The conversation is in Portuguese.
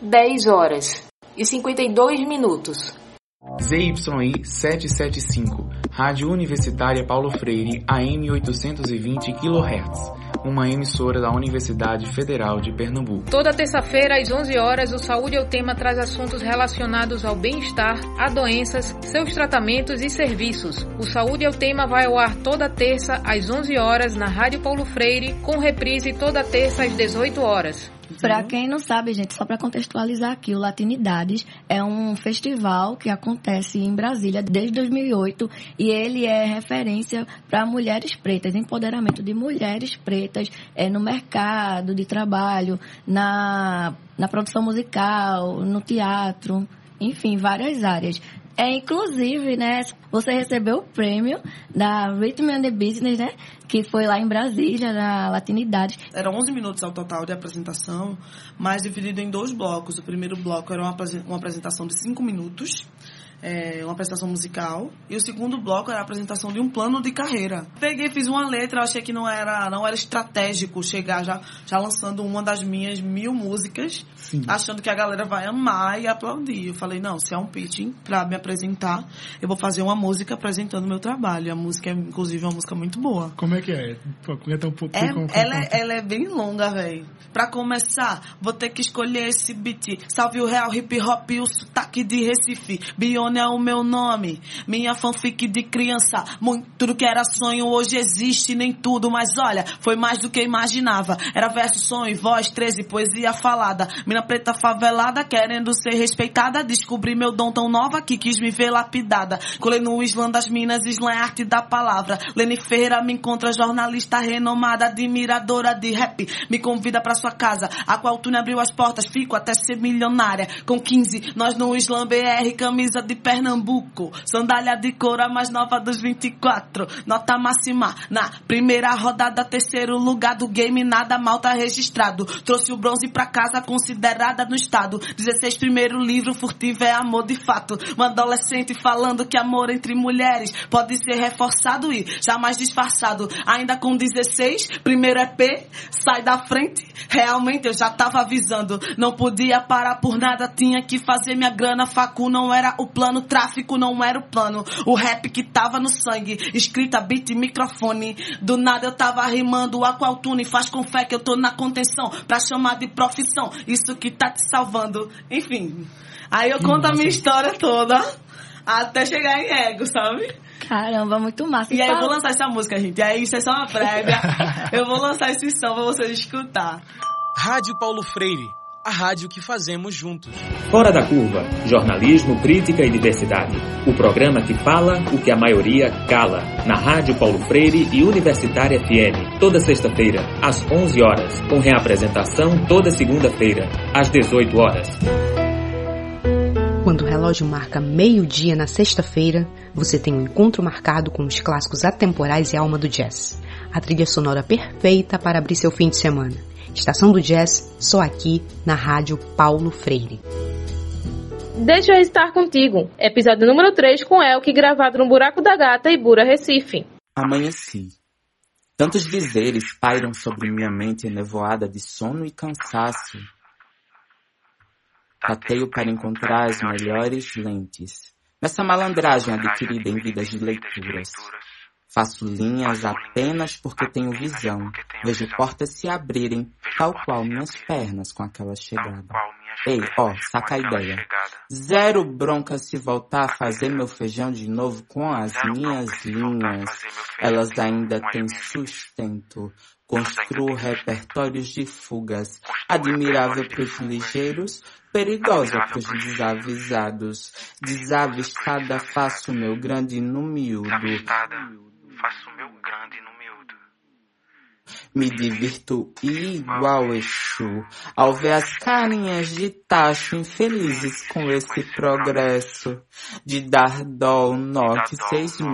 10 horas e 52 minutos. ZYI 775, Rádio Universitária Paulo Freire, AM 820 kHz, uma emissora da Universidade Federal de Pernambuco. Toda terça-feira, às 11 horas, o Saúde é o Tema traz assuntos relacionados ao bem-estar, a doenças, seus tratamentos e serviços. O Saúde é o Tema vai ao ar toda terça, às 11 horas, na Rádio Paulo Freire, com reprise toda terça, às 18 horas. Para quem não sabe, gente, só para contextualizar aqui, o Latinidades é um festival que acontece em Brasília desde 2008 e ele é referência para mulheres pretas, empoderamento de mulheres pretas no mercado de trabalho, na produção musical, no teatro, enfim, várias áreas. Inclusive, né, você recebeu o prêmio da Rhythm and the Business, né, que foi lá em Brasília, na Latinidades. Eram 11 minutos ao total de apresentação, mas dividido em 2 blocos. O primeiro bloco era uma apresentação de 5 minutos, uma apresentação musical, e o segundo bloco era a apresentação de um plano de carreira. Peguei, fiz uma letra, achei que não era estratégico chegar já lançando uma das minhas 1000 músicas, sim, achando que a galera vai amar e aplaudir. Eu falei, não, se é um pitching pra me apresentar, eu vou fazer uma música apresentando o meu trabalho. A música é, inclusive, uma música muito boa. Como é que é? Conta um pouco. Ela é bem longa, velho. Pra começar, vou ter que escolher esse beat. Salve o real hip hop e o sotaque de Recife. Bione é o meu nome, minha fanfic de criança. Muito do que era sonho hoje existe, nem tudo, mas olha, foi mais do que imaginava. Era verso, sonho e voz, 13, poesia falada. Mina preta favelada, querendo ser respeitada. Descobri meu dom tão nova que quis me ver lapidada. Colei no Islã das Minas, Islã é arte da palavra. Lene Ferreira me encontra, jornalista renomada, admiradora de rap. Me convida pra sua casa, a qual tu me abriu as portas, fico até ser milionária. Com 15, nós no Islã BR, camisa de Pernambuco, sandália de couro, a mais nova dos 24, nota máxima na primeira rodada, 3º lugar do game, nada mal tá registrado. Trouxe o bronze pra casa, considerada no estado. 16, primeiro livro, furtivo é amor de fato. Uma adolescente falando que amor entre mulheres pode ser reforçado e jamais disfarçado. Ainda com 16, primeiro EP, sai da frente. Realmente eu já tava avisando, não podia parar por nada, tinha que fazer minha grana. Facu não era o plano, tráfico não era o plano. O rap que tava no sangue, escrita, beat, microfone. Do nada eu tava rimando, aqualtune. Faz com fé que eu tô na contenção, pra chamar de profissão, isso que tá te salvando. Enfim, aí eu conto a minha história toda até chegar em ego, sabe? Caramba, muito massa. E aí eu vou lançar essa música, gente. Aí isso é só uma prévia. Eu vou lançar esse som pra vocês escutar. Rádio Paulo Freire, a rádio que fazemos juntos. Fora da Curva, jornalismo, crítica e diversidade. O programa que fala o que a maioria cala. Na Rádio Paulo Freire e Universitária FM. Toda sexta-feira, às 11 horas. Com reapresentação toda segunda-feira, às 18 horas. Quando o relógio marca meio-dia na sexta-feira, você tem um encontro marcado com os clássicos atemporais e alma do jazz. A trilha sonora perfeita para abrir seu fim de semana. Estação do Jazz, só aqui na Rádio Paulo Freire. Deixa eu estar contigo. Episódio número 3 com Elke, gravado no Buraco da Gata, Ibura, Recife. Amanheci. Tantos dizeres pairam sobre minha mente enevoada de sono e cansaço. Tateio para encontrar as melhores lentes nessa malandragem adquirida em vidas de leituras. Faço linhas apenas porque tenho visão. Vejo portas se abrirem, tal qual minhas pernas com aquela chegada. Ei, saca a ideia. Zero bronca se voltar a fazer meu feijão de novo com as minhas linhas. Elas ainda têm sustento. Construo repertórios de fugas. Admirável pros ligeiros, perigosa pros desavisados. Desavistada faço meu grande no miúdo. Me divirto igual Exu ao ver as carinhas de tacho infelizes com esse progresso de dar dó, nó que 6